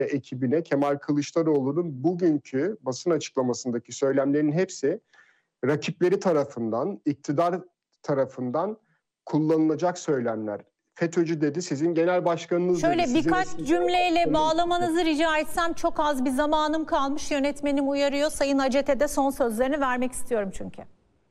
ekibine Kemal Kılıçdaroğlu'nun bugünkü basın açıklamasındaki söylemlerinin hepsi rakipleri tarafından, iktidar tarafından kullanılacak söylemler. FETÖ'cü dedi, sizin genel başkanınız dedi. Şöyle birkaç cümleyle bağlamanızı rica etsem, çok az bir zamanım kalmış. Yönetmenim uyarıyor. Sayın Hacet'e de son sözlerini vermek istiyorum çünkü.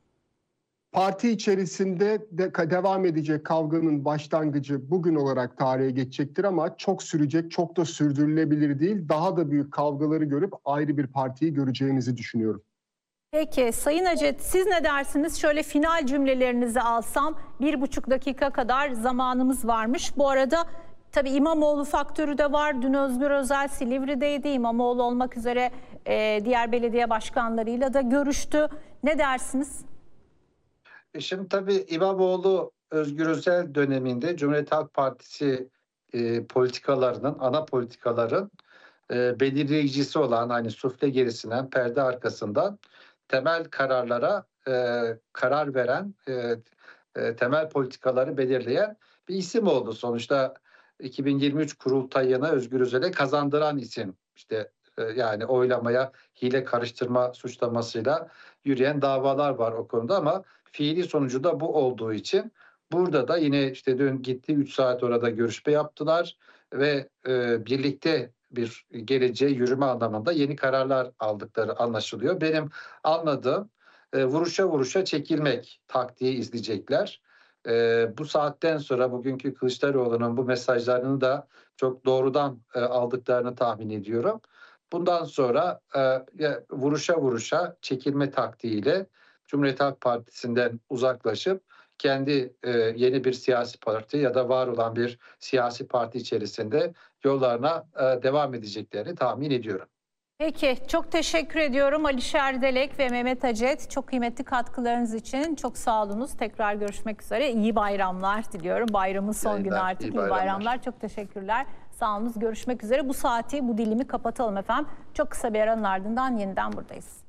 Parti içerisinde devam edecek kavganın başlangıcı bugün olarak tarihe geçecektir ama çok sürecek, çok da sürdürülebilir değil. Daha da büyük kavgaları görüp ayrı bir partiyi göreceğimizi düşünüyorum. Peki Sayın Hacet, siz ne dersiniz? Şöyle final cümlelerinizi alsam, 1,5 dakika kadar zamanımız varmış. Bu arada tabii İmamoğlu faktörü de var. Dün Özgür Özel Silivri'deydi. İmamoğlu olmak üzere diğer belediye başkanlarıyla da görüştü. Ne dersiniz? Şimdi tabii İmamoğlu Özgür Özel döneminde Cumhuriyet Halk Partisi politikalarının, ana politikaların belirleyicisi olan, hani sufle gerisinden, perde arkasından temel kararlara karar veren, temel politikaları belirleyen bir isim oldu. Sonuçta 2023 kurultayına Özgür Özel'e kazandıran isim. İşte yani oylamaya hile karıştırma suçlamasıyla yürüyen davalar var o konuda ama fiili sonucu da bu olduğu için burada da yine işte dün gitti 3 saat orada görüşme yaptılar ve birlikte bir geleceğe yürüme anlamında yeni kararlar aldıkları anlaşılıyor. Benim anladığım vuruşa vuruşa çekilmek taktiği izleyecekler. Bu saatten sonra bugünkü Kılıçdaroğlu'nun bu mesajlarını da çok doğrudan aldıklarını tahmin ediyorum. Bundan sonra vuruşa vuruşa çekilme taktiğiyle Cumhuriyet Halk Partisi'nden uzaklaşıp kendi yeni bir siyasi parti ya da var olan bir siyasi parti içerisinde yollarına devam edeceklerini tahmin ediyorum. Peki, çok teşekkür ediyorum Ali Şerdelek ve Mehmet Hacet. Çok kıymetli katkılarınız için çok sağ olunuz. Tekrar görüşmek üzere. İyi bayramlar diliyorum. Bayramın son günü artık. İyi bayramlar. Çok teşekkürler. Sağ olunuz. Görüşmek üzere. Bu saati, bu dilimi kapatalım efendim. Çok kısa bir aranın ardından yeniden buradayız.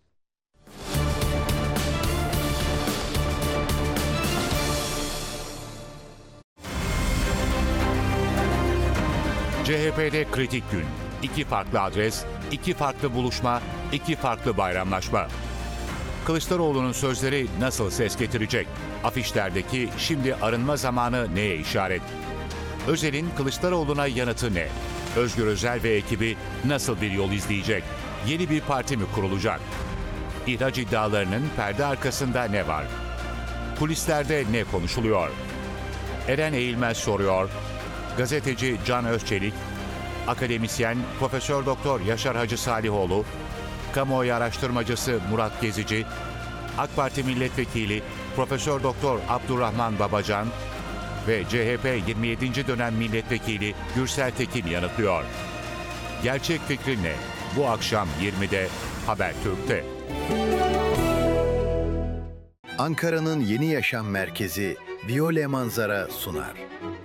CHP'de kritik gün. 2 farklı adres, 2 farklı buluşma, 2 farklı bayramlaşma. Kılıçdaroğlu'nun sözleri nasıl ses getirecek? Afişlerdeki şimdi arınma zamanı neye işaret? Özel'in Kılıçdaroğlu'na yanıtı ne? Özgür Özel ve ekibi nasıl bir yol izleyecek? Yeni bir parti mi kurulacak? İhraç iddialarının perde arkasında ne var? Kulislerde ne konuşuluyor? Eren Eğilmez soruyor. Gazeteci Can Özçelik, akademisyen Profesör Doktor Yaşar Hacı Salihoğlu, kamuoyu araştırmacısı Murat Gezici, AK Parti Milletvekili Profesör Doktor Abdurrahman Babacan ve CHP 27. dönem milletvekili Gürsel Tekin yanıtlıyor. Gerçek fikri ne? Bu akşam 20'de Habertürk'te. Ankara'nın yeni yaşam merkezi Viyole Manzara sunar.